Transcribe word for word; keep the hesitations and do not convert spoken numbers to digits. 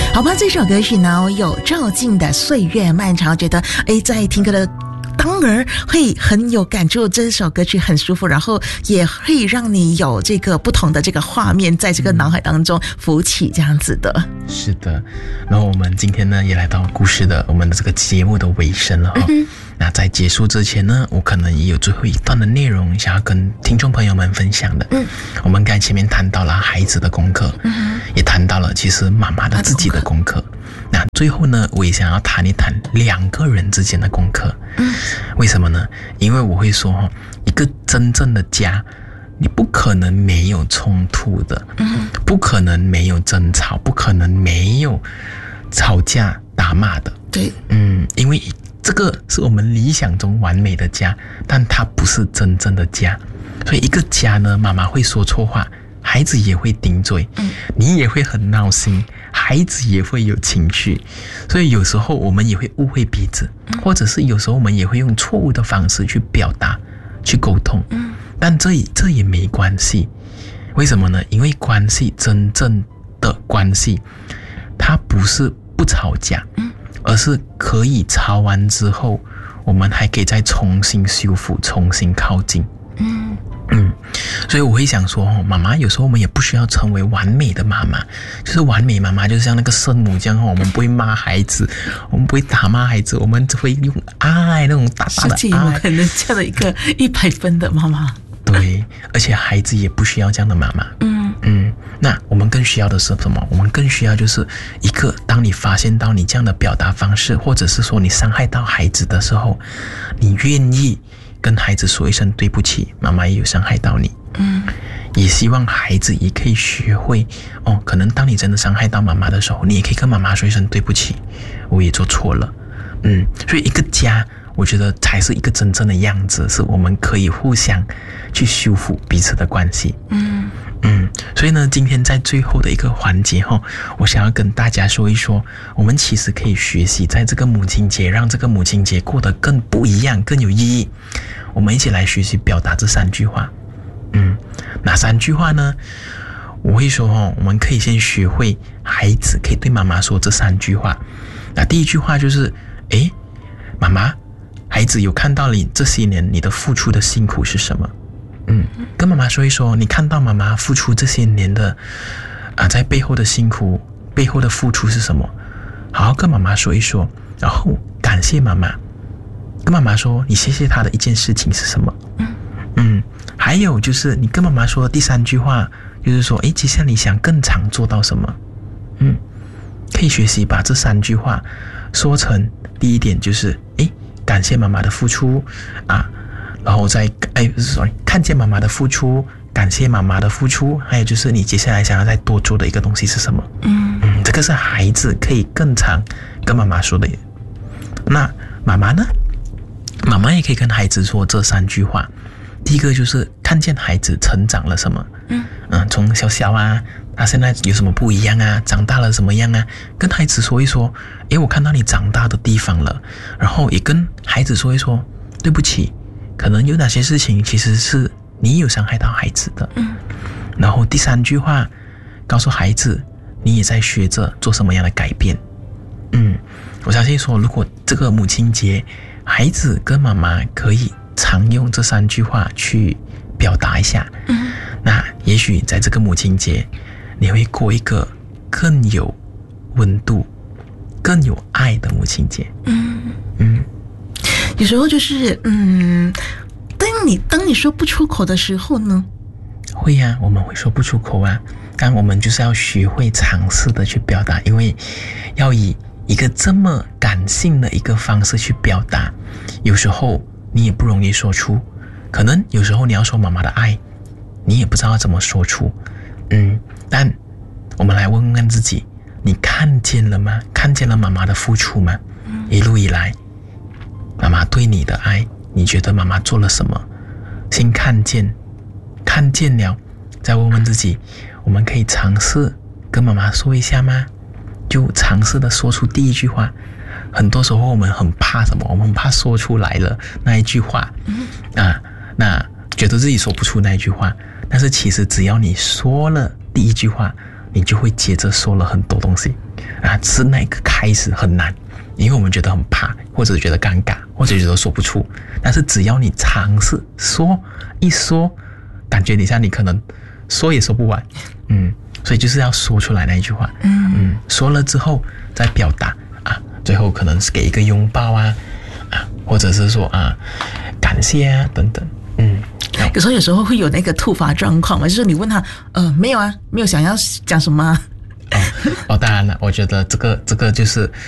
好吧，这首歌曲呢有赵静的《岁月漫长》，觉得哎，在听歌的当儿会很有感触，这首歌曲很舒服，然后也会让你有这个不同的这个画面在这个脑海当中浮起，这样子的。 是的，然后我们今天呢也来到故事的我们的这个节目的尾声了哈、哦嗯。那在结束之前呢，我可能也有最后一段的内容想要跟听众朋友们分享的。嗯，我们刚才前面谈到了孩子的功课，嗯，也谈到了其实妈妈的自己的功课。那最后呢，我也想要谈一谈两个人之间的功课。嗯，为什么呢？因为我会说哈，一个真正的家，你不可能没有冲突的，嗯，不可能没有争吵，不可能没有吵架打骂的。 对， 嗯，因为这个是我们理想中完美的家，但它不是真正的家。所以一个家呢，妈妈会说错话，孩子也会顶嘴，嗯，你也会很闹心，孩子也会有情绪，所以有时候我们也会误会彼此，嗯，或者是有时候我们也会用错误的方式去表达、去沟通，嗯，但这这也没关系。为什么呢？因为关系真正的关系，它不是不吵架，嗯，而是可以吵完之后，我们还可以再重新修复、重新靠近，嗯。嗯，所以我会想说，妈妈有时候我们也不需要成为完美的妈妈，就是完美妈妈就像那个圣母这样，我们不会骂孩子，我们不会打骂孩子，我们只会用爱，那种大大的爱。 世界有可能这样的一个一百分的妈妈。 对，而且孩子也不需要这样的妈妈。嗯嗯，那我们更需要的是什么？我们更需要就是一个，当你发现到你这样的表达方式，或者是说你伤害到孩子的时候，你愿意跟孩子说一声对不起，妈妈也有伤害到你。嗯，也希望孩子也可以学会哦，可能当你真的伤害到妈妈的时候，你也可以跟妈妈说一声对不起，我也做错了。嗯，所以一个家，我觉得才是一个真正的样子，是我们可以互相去修复彼此的关系。嗯嗯，所以呢，今天在最后的一个环节哈，我想要跟大家说一说，我们其实可以学习在这个母亲节，让这个母亲节过得更不一样，更有意义。我们一起来学习表达这三句话。嗯，哪三句话呢？我会说哈，我们可以先学会孩子可以对妈妈说这三句话。那第一句话就是，诶，妈妈，孩子有看到你这些年你的付出的辛苦是什么？嗯，跟妈妈说一说，你看到妈妈付出这些年的啊，在背后的辛苦，背后的付出是什么？好好跟妈妈说一说，然后感谢妈妈，跟妈妈说你谢谢她的一件事情是什么？嗯嗯，还有就是你跟妈妈说的第三句话，就是说，诶，接下来你想更常做到什么？嗯，可以学习把这三句话说成第一点就是，诶，感谢妈妈的付出啊。然后再哎 ，sorry， 看见妈妈的付出，感谢妈妈的付出，还有就是你接下来想要再多做的一个东西是什么？嗯嗯，这个是孩子可以更常跟妈妈说的。那妈妈呢？妈妈也可以跟孩子说这三句话。第一个就是看见孩子成长了什么？嗯嗯，从小小啊，他现在有什么不一样啊？长大了怎么样啊？跟孩子说一说，诶，我看到你长大的地方了。然后也跟孩子说一说，对不起。可能有哪些事情其实是你有伤害到孩子的，嗯，然后第三句话告诉孩子，你也在学着做什么样的改变，嗯，我相信说，如果这个母亲节，孩子跟妈妈可以常用这三句话去表达一下，嗯，那也许在这个母亲节，你会过一个更有温度、更有爱的母亲节，嗯嗯。 有时候就是嗯，当你当你说不出口的时候呢， 会呀、啊，我们会说不出口啊，但我们就是要学会尝试的去表达，因为要以一个这么感性的一个方式去表达，有时候你也不容易说出，可能有时候你要说妈妈的爱，你也不知道怎么说出，嗯，但我们来问问自己，你看见了吗？看见了妈妈的付出吗？一路以来。妈妈对你的爱，你觉得妈妈做了什么？先看见，看见了，再问问自己，我们可以尝试跟妈妈说一下吗？就尝试的说出第一句话。很多时候我们很怕什么？我们很怕说出来了那一句话，啊，那觉得自己说不出那一句话。但是其实只要你说了第一句话， 你就会接着说了很多东西啊，是那个开始很难，因为我们觉得很怕，或者觉得尴尬，或者觉得说不出。但是只要你尝试说一说，感觉你像你可能说也说不完，嗯，所以就是要说出来那一句话，嗯嗯，说了之后再表达啊，最后可能是给一个拥抱啊啊，或者是说啊感谢啊等等，嗯。 有时候有时候会有那个突发状况嘛，就是你问他，呃，没有啊，没有想要讲什么啊。 哦哦，当然了，我觉得这个这个就是